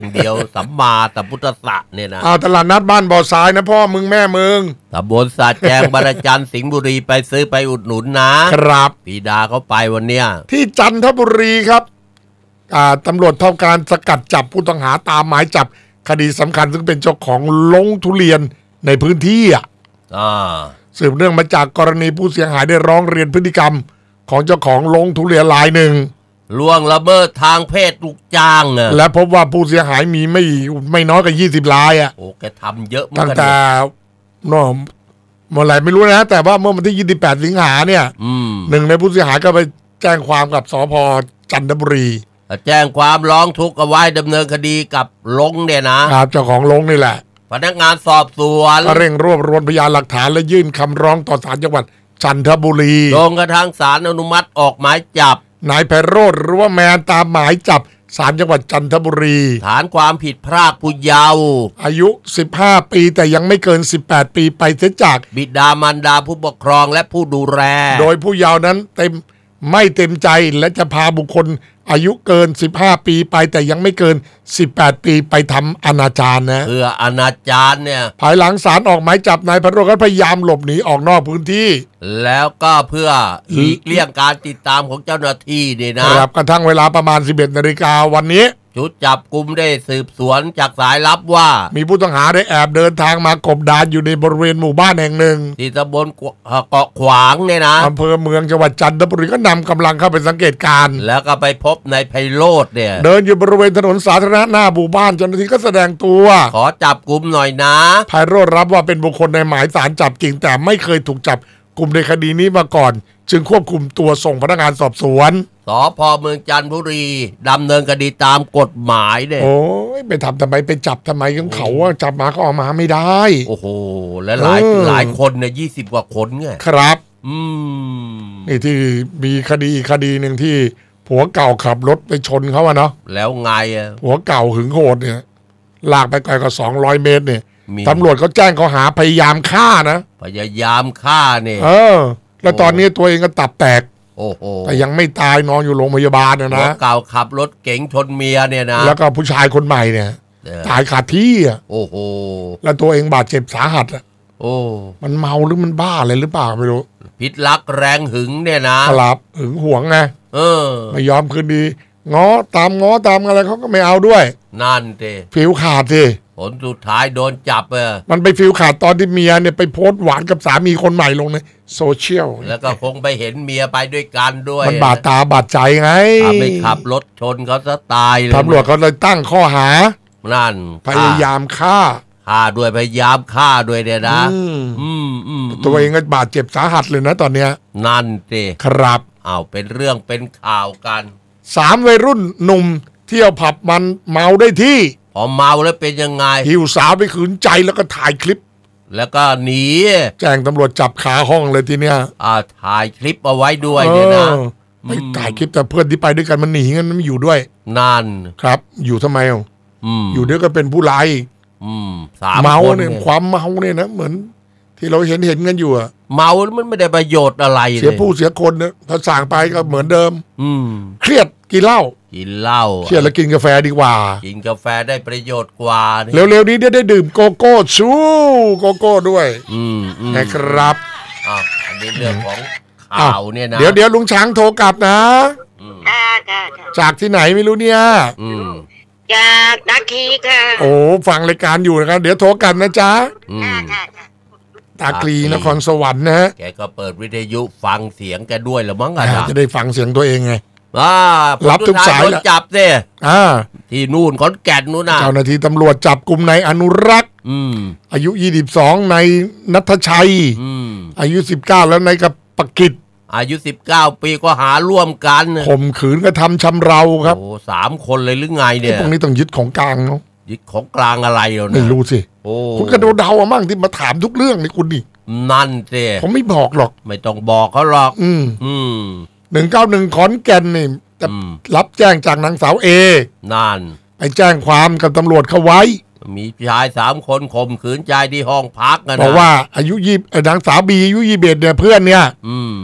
เดียวสัมมาสัมพุทธัสสะเนี่ยนะตลาดนัดบ้านบ่อทรายนะพ่อมึงแม่มึงตำบลสาแจงบารจันสิงห์บุรีไปซื้อไปอุดหนุนนะครับปีดาเขาไปวันเนี้ยที่จันทบุรีครับตำรวจทำการสกัดจับผู้ต้องหาตามหมายจับคดีสำคัญซึ่งเป็นเจ้าของลงทุเรียนในพื้นที่สืบเนื่องมาจากกรณีผู้เสียหายได้ร้องเรียนพฤติกรรมของเจ้าของลงทุเรียนรายหนึ่งล่วงละเมิดทางเพศลูกจ้างและพบว่าผู้เสียหายมีไม่น้อยกว่า20 รายโอ้แกทำเยอะตั้งแต่เมื่อไหร่ไม่รู้นะแต่ว่าเมื่อวันที่28 สิงหาเนี่ยหนึ่งในผู้เสียหายก็ไปแจ้งความกับสภ.จันทบุรีแจ้งความร้องทุกข์เอาไว้ดำเนินคดีกับลงเนี่ยนะครับเจ้าของลงนี่แหละพนักงานสอบสวนเร่งรวบรวมพยานหลักฐานและยื่นคำร้องต่อศาลจังหวัดจันทบุรีจนกระทั่งศาลอนุมัติออกหมายจับนายไพโรจน์หรือว่าแมนตามหมายจับศาลจังหวัดจันทบุรีฐานความผิดพรากผู้เยาว์อายุ15 ปีแต่ยังไม่เกิน18 ปีไปเสียจากบิดามารดาผู้ปกครองและผู้ดูแลโดยผู้เยาว์นั้นไม่เต็มใจและจะพาบุคคลอายุเกิน15 ปีไปแต่ยังไม่เกิน18 ปีไปทำอนาจารนะเพื่ออนาจารเนี่ยภายหลังศาลออกหมายจับนายไพโรจน์ก็พยายามหลบหนีออกนอกพื้นที่แล้วก็เพื่อหลีกเลี่ยงการติดตามของเจ้าหน้าที่นี่นะครับกระทั่งเวลาประมาณ 11 นาฬิกาวันนี้ชุดจับกุมได้สืบสวนจากสายลับว่ามีผู้ต้องหาได้แอบเดินทางมากบดานอยู่ในบริเวณหมู่บ้านแห่งหนึ่งที่ตำบลเกาะขวางเนี่ยนะอำเภอเมืองจังหวัดจันทบุรีก็นำกำลังเข้าไปสังเกตการณ์แล้วก็ไปพบนายไพโรจน์เนี่ยเดินอยู่บริเวณถนนสาธารณะหน้าหมู่บ้านเจ้าหน้าที่ก็แสดงตัวขอจับกุมหน่อยนะไพโรจน์รับว่าเป็นบุคคลในหมายศาลจับจริงแต่ไม่เคยถูกจับกุมในคดีนี้มาก่อนจึงควบคุมตัวส่งพนักงานสอบสวนสภ.เมืองจันทบุรีดำเนินคดีตามกฎหมายเนี่ยโอ้ยไปทำไมไปจับทำไมของเขาว่าจับมาก็ออกมาไม่ได้โอ้โหและหลายคนเนี่ย20 กว่าคนไงครับนี่ที่มีคดีหนึ่งที่ผัวเก่าขับรถไปชนเขาอะเนาะแล้วไงผัวเก่าหึงโหดเนี่ยลากไปไกลกว่า200 เมตรเนี่ยตำรวจเขาแจ้งเขาหาพยายามฆ่านะพยายามฆ่าเนี่ยแล้วตอนนี้ตัวเองก็ตับแตกโอ้โหแต่ยังไม่ตายนอนอยู่โรงพยาบาลนะผัวเก่าขับรถเก๋งชนเมียเนี่ยนะแล้วก็ผู้ชายคนใหม่เนี่ยตายขาดที่โอ้โหแล้วตัวเองบาดเจ็บสาหัสโอ้มันเมาหรือมันบ้าอะไรหรือเปล่าไม่รู้พิษรักแรงหึงเนี่ยนะครับหึงหวงไงไม่ยอมคืนดีง้อตามอะไรเขาก็ไม่เอาด้วยนั่นเต้ฟิวขาดสิผลสุดท้ายโดนจับมันไปฟิวขาดตอนที่เมียเนี่ยไปโพสต์หวานกับสามีคนใหม่ลงในโซเชียลแล้วก็คงไปเห็นเมียไปด้วยกันด้วยมันบาดตาบาดใจไงไม่ขับรถชนเขาซะตายเลยตำรวจเขาเลยตั้งข้อหานั่นพยายามฆ่าด้วยพยายามฆ่าด้วยเนี่ยนะตัวเองก็บาดเจ็บสาหัสเลยนะตอนเนี้ยนั่นสิครับเป็นเรื่องเป็นข่าวกัน 3 วัยรุ่นหนุ่มเที่ยวผับมันเมาได้ที่พอเมาแล้วเป็นยังไงหิวสาวไปขืนใจแล้วก็ถ่ายคลิปแล้วก็หนีแจ้งตำรวจจับขาห้องเลยทีเนี้ยถ่ายคลิปเอาไว้ด้วยเนี่ยนะไม่ถ่ายคลิปแต่เพื่อนที่ไปด้วยกันมันหนีงั้นไม่อยู่ด้วยนั่นครับอยู่ทำไมอยู่ด้วยก็เป็นผู้ร้ายเมาเนี่ยความเมาเนี่ยนะเหมือนที่เราเห็นกันอยู่อะเมามันไม่ได้ประโยชน์อะไรเสียผู้เสียคนเนี่ยถ้าสั่งไปก็เหมือนเดิมเครียดกินเหล้าเครียดแล้วกินกาแฟดีกว่ากินกาแฟได้ประโยชน์กว่าเร็วๆนี้ได้ดื่มโกโก้ชูโกโก้ด้วยนะครับอันนี้เรื่องของข่าวเนี่ยนะเดี๋ยวลุงช้างโทรกลับนะจากที่ไหนไม่รู้เนี่ยจากตาคีค่ะโอ้ฟังรายการอยู่นะครับเดี๋ยวโทรกันนะจ๊ะตาคีนครสวรรค์นะฮะแกก็เปิดวิทยุฟังเสียงแกด้วยหรือมั้งจะได้ฟังเสียงตัวเองไงรับทุกสายจับสิที่นู่นขอนแก่นนู่นนะเจ้าหน้าที่ตำรวจจับกลุ่มนายอนุรักษ์อายุ22นายณัฐชัยอายุ19แล้วนายกับปกิจอายุ19 ปีก็หาร่วมกันข่มขืนกระทำชำเราครับโอ้3 คนเลยหรือไงเนี่ยพวกนี้ต้องยึดของกลางเนาะยึดของกลางอะไรเราเนี่ยไม่รู้สิคุณก็เดามั่งที่มาถามทุกเรื่องนี่คุณดินั่นสิผมไม่บอกหรอกไม่ต้องบอกเขาหรอก 191ขอนแก่นนี่จะรับแจ้งจากนางสาวเอนั่นไปแจ้งความกับตำรวจเขาไว้มีชาย3 คนข่มขืนใจที่ห้องพักนะบอกว่าอายุ20นางสาวบีอายุ21เนี่ยเพื่อนเนี่ย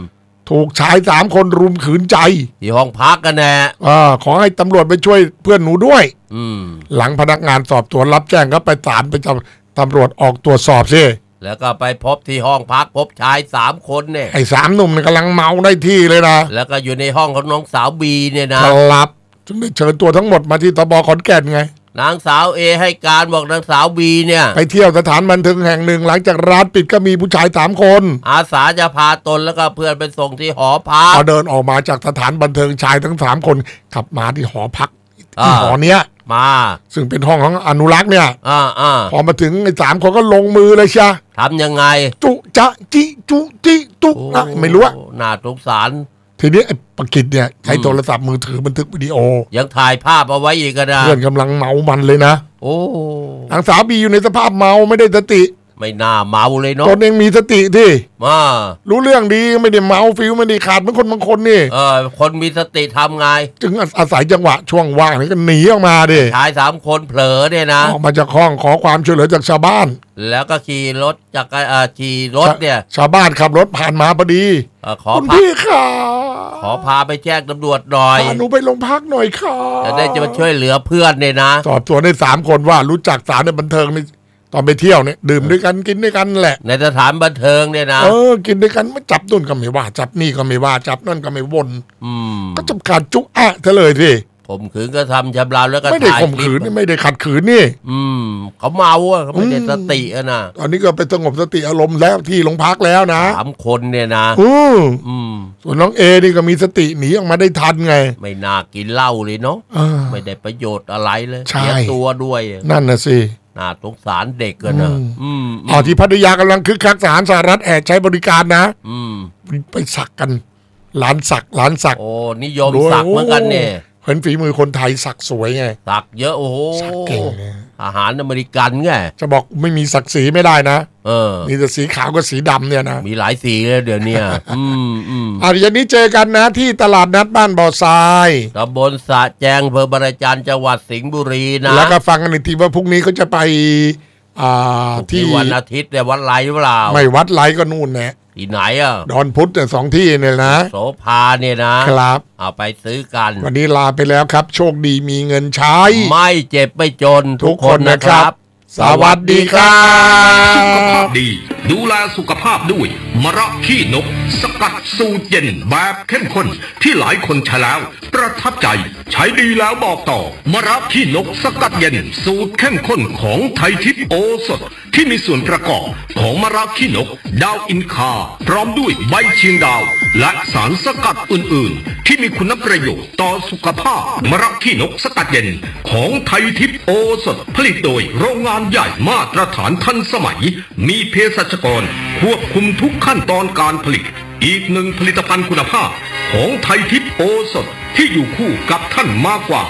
ถูกชาย3 คนรุมขืนใจที่ห้องพักกันแน่ขอให้ตำรวจไปช่วยเพื่อนหนูด้วยหลังพนักงานสอบสวนรับแจ้งก็ไปศาลไปตำรวจออกตรวจสอบซิแล้วก็ไปพบที่ห้องพักพบชาย3 คนเนี่ยไอ้3 หนุ่มเนี่ยกำลังเมาได้ที่เลยนะแล้วก็อยู่ในห้องของน้องสาวบีเนี่ยนะครับจึงได้เชิญตัวทั้งหมดมาที่ตบขอนแก่นไงนางสาวเอให้การบอกนางสาวบีเนี่ยไปเที่ยวสถานบันเทิงแห่งหนึ่งหลังจากร้านปิดก็มีผู้ชาย3 คนอาสาจะพาตนแล้วก็เพื่อนไปส่งที่หอพักพอเดินออกมาจากสถานบันเทิงชายทั้ง3 คนขับมาที่หอพักที่หอเนี้ยมาซึ่งเป็นห้องของอนุรักษ์เนี่ยพอมาถึงไอ้3 คนก็ลงมือเลยใช่ทำยังไงจุจะจิจุจิตุไม่รู้น่าสงสารทีนี้ไอ้ปกิจเนี่ยใช้โทรศัพท์มือถือบันทึกวิดีโอยังถ่ายภาพเอาไว้อีกนะเพื่อนกำลังเมามันเลยนะโอ้นางสาวบีอยู่ในสภาพเมาไม่ได้สติไม่น่าเมาเลยเนาะตนเองมีสติที่รู้เรื่องดีไม่ได้เมาฟิลไม่ได้ขาดเหมือนคนบางคนนี่คนมีสติทำไงจึงอาศัยจังหวะช่วงว่างนี่ก็หนีออกมาดิชาย3 คนเผลอเนี่ยนะออกมาจากห้องขอความช่วยเหลือจากชาวบ้านแล้วก็ขี่รถเนี่ยชาวบ้านขับรถผ่านมาพอดีคุณพี่ค่ะขอพาไปแจ้งตำรวจหน่อยหนูไปโรงพักหน่อยค่ะจะได้จะมาช่วยเหลือเพื่อนเนี่ยนะสอบสวนได้3 คนว่ารู้จักสารในบันเทิงนี่ตอนไปเที่ยวเนี่ยดื่มด้วยกันกินด้วยกันแหละในสถานบันเทิงเนี่ยนะกินด้วยกันไม่จับนู่นก็ไม่ว่าจับนี่ก็ไม่ว่าจับนั่นก็ไม่วนก็จำการจุ๊ะเธอเลยสิข่มขืนก็ทำชำเราแล้วก็ไม่ได้ข่มขืนไม่ได้ขัดขืนนี่เขาเมาเขาไม่ได้สตินะตอนนี้ก็ไปสงบสติอารมณ์แล้วที่โรงพักแล้วนะ 3 คนเนี่ยนะส่วนน้องเอนี่ก็มีสติหนีออกมาได้ทันไงไม่น่ากินเหล้าเลยเนาะไม่ได้ประโยชน์อะไรเลยเสียตัวด้วยนั่นน่ะสิน่าสงสารเด็กกันนะที่พัทยากำลังคึกคักทหารสหรัฐแห่ใช้บริการนะไปสักกันร้านสักโอ้นิยมสักเหมือนกันเนี่ยเห็นฝีมือคนไทยสักสวยไงสักเยอะโอ้โหสักเก่งอาหารอเมริกันไงจะบอกไม่มีสักสีไม่ได้นะมีแต่สีขาวกับสีดำเนี่ยนะมีหลายสีเลยเดี๋ยวนี้อย่างนี้เจอกันนะที่ตลาดนัดบ้านบ่อทรายตำบลสะแจงอำเภอบางจันจังหวัดสิงห์บุรีนะแล้วก็ฟังกันอีกทีว่าพรุ่งนี้เขาจะไปที่วันอาทิตย์แต่วัดไรหรือเปล่าไม่วัดไรก็นู่นแหละที่ไหนดอนพุธแต่2 ที่เนี่ยนะโสภาเนี่ยนะครับเอาไปซื้อกันวันนี้ลาไปแล้วครับโชคดีมีเงินใช้ไม่เจ็บไม่จนทุกคนนะครับสวัสดีครับสุขภาพดีดูแลสุขภาพด้วยมะระขี้นกสกัดสูตรเย็นแบบเข้มข้นที่หลายคนใช้แล้วประทับใจใช้ดีแล้วบอกต่อมะระขี้นกสกัดเย็นสูตรเข้มข้นของไทยทิพย์โอสถที่มีส่วนประกอบของมะระขี้นกดาวอินคาพร้อมด้วยใบเชียงดาวและสารสกัดอื่นๆที่มีคุณประโยชน์ต่อสุขภาพมะระขี้นกสกัดเย็นของไทยทิพย์โอสถผลิตโดยโรงงานใหญ่มาตรฐานทันสมัยมีเภสัชกรควบคุมทุกขั้นตอนการผลิตอีกหนึ่งผลิตภัณฑ์คุณภาพของไทยทิพย์โอสถที่อยู่คู่กับท่านมากกว่า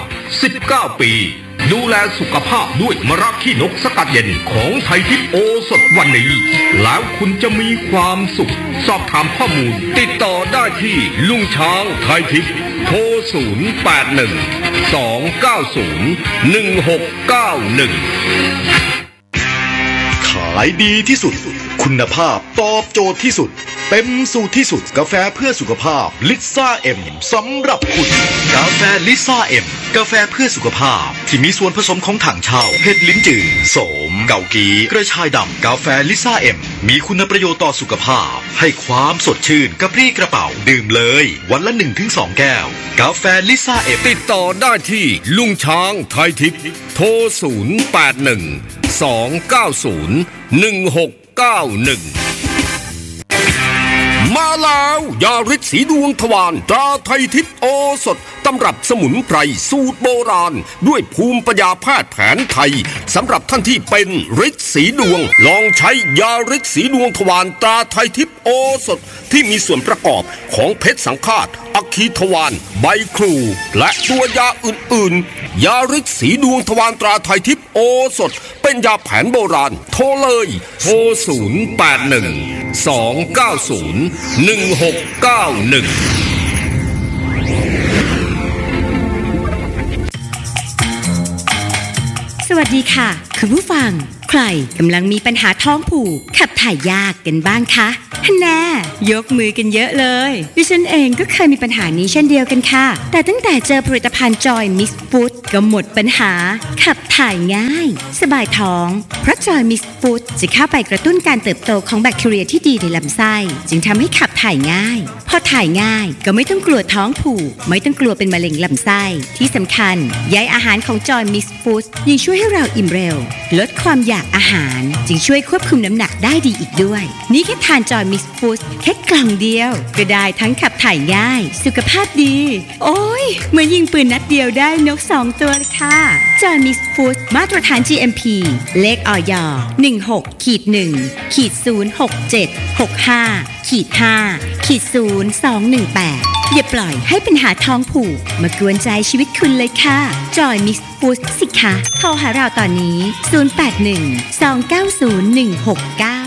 19 ปีดูแลสุขภาพด้วยมะระขี้นกสกัดเย็นของไทยทิพย์โอสถวันนี้แล้วคุณจะมีความสุขสอบถามข้อมูลติดต่อได้ที่ลุงช้างไทยทิพย์โทร 081-290-1691ขายดีที่สุดคุณภาพตอบโจทย์ที่สุดเต็มสูตรที่สุดกาแฟเพื่อสุขภาพลิซ่าเอ็มสำหรับคุณกาแฟลิซ่าเอ็มกาแฟเพื่อสุขภาพที่มีส่วนผสมของถังเช่าเห็ดลิ้นจือโสมเกากีกระชายดำกาแฟลิซ่าเอ็มมีคุณประโยชน์ต่อสุขภาพให้ความสดชื่นกระปรี้กระเป๋าดื่มเลยวันละ 1-2 แก้วกาแฟลิซ่าเอ็มติดต่อได้ที่ลุงช้างไทยทิพย์โทร081-290-1691มาแล้วยาฤทธิ์สีดวงทวารตราไทยทิพย์โอสถตำรับสมุนไพรสูตรโบราณด้วยภูมิปัญญาแพทย์แผนไทยสำหรับท่านที่เป็นฤทธิ์สีดวงลองใช้ยาฤทธิ์สีดวงทวารตราไทยทิพย์โอสถที่มีส่วนประกอบของเพชรสังฆาตอัคคีทวารใบครูและตัวยาอื่นๆยาฤทธิ์สีดวงทวารตราไทยทิพย์โอสถเป็นยาแผนโบราณโทรเลยโทร081-290-1691 สวัสดีค่ะคุณผู้ฟังใครกำลังมีปัญหาท้องผูกขับถ่ายยากกันบ้างคะแน่ยกมือกันเยอะเลยดิฉันเองก็เคยมีปัญหานี้เช่นเดียวกันค่ะแต่ตั้งแต่เจอผลิตภัณฑ์จอยมิกซ์ฟู้ดก็หมดปัญหาขับถ่ายง่ายสบายท้องเพราะจอยมิกซ์ฟู้ดจะเข้าไปกระตุ้นการเติบโตของแบคทีเรียที่ดีในลำไส้จึงทำให้ขับถ่ายง่ายพอถ่ายง่ายก็ไม่ต้องกลัวท้องผูกไม่ต้องกลัวเป็นมะเร็งลำไส้ที่สำคัญใยอาหารของจอยมิกซ์ฟู้ดยังช่วยให้เราอิ่มเร็วลดความอยากอาหารจึงช่วยควบคุมน้ำหนักได้ดีอีกด้วยนี่แค่ทานจอยมิกซ์ฟู้ดแค่กล่องเดียวก็ได้ทั้งขับถ่ายง่ายสุขภาพดีโอ้ยเหมือนยิงปืนนัดเดียวได้นก2 ตัวเลยค่ะจอยมิกซ์ฟู้ดมาตรฐาน GMP เลขอย 16-1-06765-5-0-218อย่าปล่อยให้ปัญหาท้องผูกมากวนใจชีวิตคุณเลยค่ะจอยมิกซ์ฟู้ดสิคะโทรหาเราตอนนี้ 081-290-169